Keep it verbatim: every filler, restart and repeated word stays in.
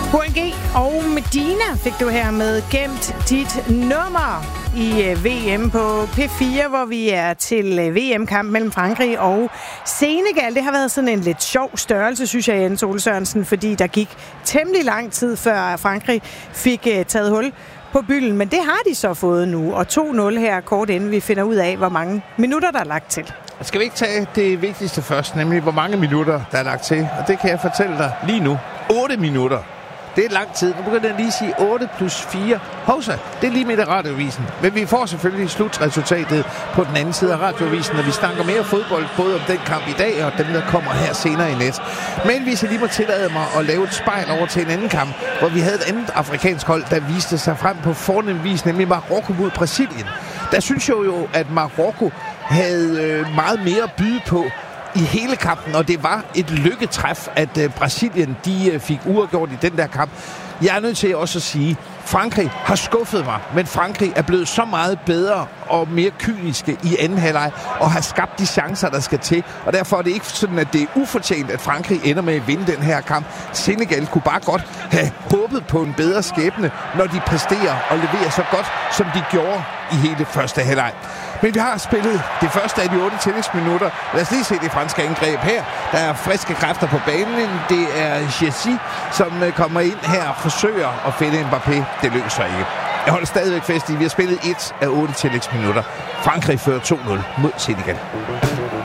H N G og Medina fik du her med Gemt dit nummer i V M på P fire, hvor vi er til V M-kamp mellem Frankrig og Senegal. Det har været sådan en lidt sjov størrelse, synes jeg, Jens Ole Sørensen, fordi der gik temmelig lang tid, før Frankrig fik taget hul på bylden, men det har de så fået nu, og to nul her kort inden vi finder ud af, hvor mange minutter der er lagt til. Skal vi ikke tage det vigtigste først, nemlig hvor mange minutter der er lagt til, og det kan jeg fortælle dig lige nu. otte minutter. Det er lang tid. Nu begynder jeg lige at sige otte plus fire. Hovsa, det er lige midt af radiovisen. Men vi får selvfølgelig slutresultatet på den anden side af radiovisen, når vi snakker mere fodbold, både om den kamp i dag og dem, der kommer her senere i net. Men hvis jeg lige må tillade mig at lave et spejl over til en anden kamp, hvor vi havde et andet afrikansk hold, der viste sig frem på fornem vis, nemlig Marokko mod Brasilien. Der synes jeg jo, at Marokko havde øh, meget mere at byde på i hele kampen, og det var et lykketræf, at uh, Brasilien de uh, fik uafgjort i den der kamp. Jeg er nødt til også at sige, Frankrig har skuffet mig, men Frankrig er blevet så meget bedre og mere kyniske i anden halvleg og har skabt de chancer, der skal til. Og derfor er det ikke sådan, at det er ufortjent, at Frankrig ender med at vinde den her kamp. Senegal kunne bare godt have håbet på en bedre skæbne, når de præsterer og leverer så godt, som de gjorde i hele første halvleg. Men vi har spillet det første af de otte tillægsminutter. Lad os lige se det franske angreb her. Der er friske kræfter på banen. Det er Jessi, som kommer ind her og forsøger at finde Mbappé. Det lykkes så ikke. Jeg holder stadigvæk fast i, vi har spillet et af otte tillægsminutter. Frankrig fører to nul mod Senegal.